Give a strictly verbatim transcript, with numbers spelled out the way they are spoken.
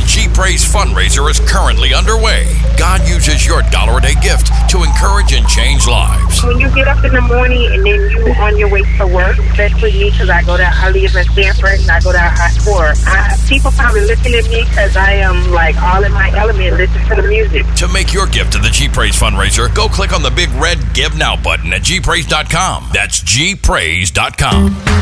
G Praise fundraiser is currently underway. God uses your dollar a day gift to encourage and change lives. When you get up in the morning and then you on your way to work, especially me because I go down, I live in Stanford and I go down I four. I, people probably looking at me because I am like all in my element, listening to the music. To make your gift to the G Praise fundraiser, go click on the big red Give Now button at G praise dot com. That's G praise dot com.